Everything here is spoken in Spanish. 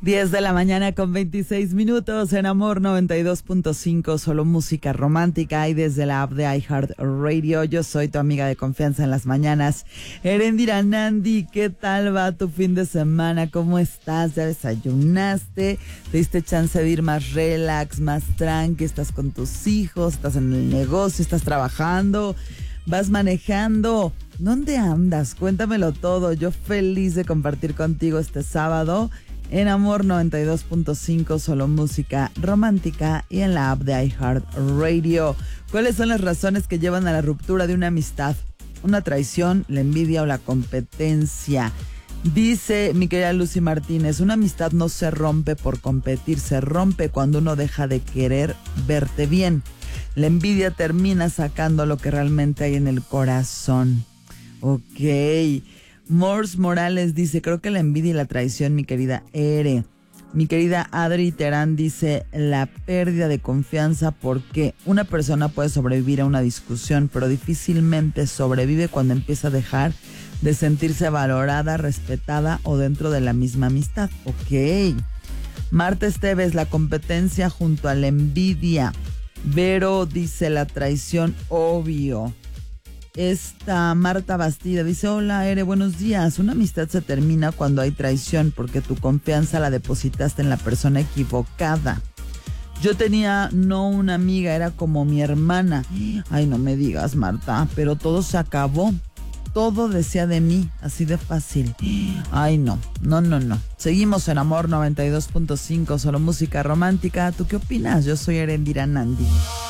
10 de la mañana con 26 minutos en Amor 92.5, solo música romántica y desde la app de iHeartRadio. Yo soy tu amiga de confianza en las mañanas, Erendira Nandi. ¿Qué tal va tu fin de semana? ¿Cómo estás? ¿Ya desayunaste? ¿Te diste chance de ir más relax, más tranqui? ¿Estás con tus hijos? ¿Estás en el negocio? ¿Estás trabajando? ¿Vas manejando? ¿Dónde andas? Cuéntamelo todo. Yo feliz de compartir contigo este sábado en Amor 92.5, solo música romántica y en la app de iHeartRadio. ¿Cuáles son las razones que llevan a la ruptura de una amistad? ¿Una traición, la envidia o la competencia? Dice mi querida Lucy Martínez, una amistad no se rompe por competir, se rompe cuando uno deja de querer verte bien. La envidia termina sacando lo que realmente hay en el corazón. Ok. Morse Morales dice, creo que la envidia y la traición, mi querida Ere. Mi querida Adri Terán dice, la pérdida de confianza, porque una persona puede sobrevivir a una discusión, pero difícilmente sobrevive cuando empieza a dejar de sentirse valorada, respetada o dentro de la misma amistad. Ok. Marta Esteves, la competencia junto a la envidia. Vero dice, la traición, obvio. Esta Marta Bastida dice, hola Ere, buenos días. Una amistad se termina cuando hay traición porque tu confianza la depositaste en la persona equivocada. Yo tenía no una amiga, era como mi hermana. Ay, no me digas, Marta, pero todo se acabó. Todo decía de mí, así de fácil. Ay, no. Seguimos en Amor 92.5, solo música romántica. ¿Tú qué opinas? Yo soy Erendira Nandi.